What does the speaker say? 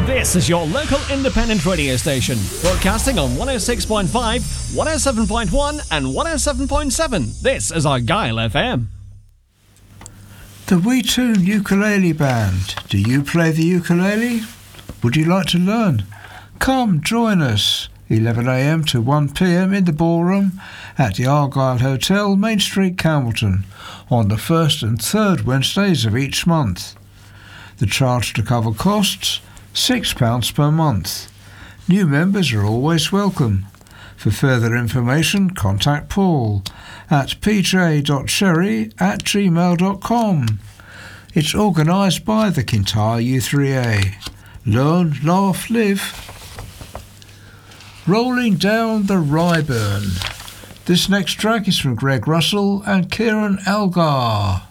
This is your local independent radio station, broadcasting on 106.5, 107.1 and 107.7. This is Argyle FM. The We Tune Ukulele Band. Do you play the ukulele? Would you like to learn? Come join us, 11 a.m. to 1 p.m. in the ballroom at the Argyle Hotel, Main Street, Campbellton, on the first and third Wednesdays of each month. The charge to cover costs, £6 per month. New members are always welcome. For further information, contact Paul at pj.sherry@gmail.com. It's organised by the Kintyre U3A. Learn, laugh, live. Rolling Down the Ryburn. This next track is from Greg Russell and Kieran Algar.